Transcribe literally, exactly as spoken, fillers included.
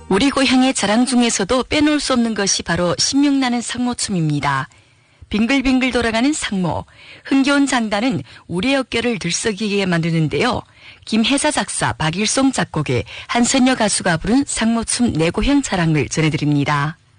우리 고향의 자랑 중에서도 빼놓을 수 없는 것이 바로 신명나는 상모춤입니다. 빙글빙글 돌아가는 상모, 흥겨운 장단은 우리의 어깨를 들썩이게 만드는데요. 김혜자 작사, 박일송 작곡의 한선여 가수가 부른 상모춤 내 고향 자랑을 전해드립니다.